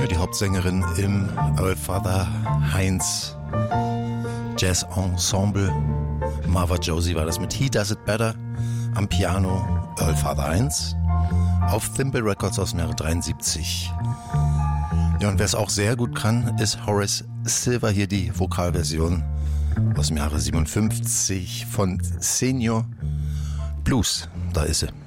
Die Hauptsängerin im Earl Father Heinz Jazz Ensemble. Marva Josie war das mit He Does It Better am Piano. Earl Father Heinz auf Thimble Records aus dem Jahre 73. Ja, und wer es auch sehr gut kann, ist Horace Silver. Hier die Vokalversion aus dem Jahre 57 von Senior Blues. Da ist sie.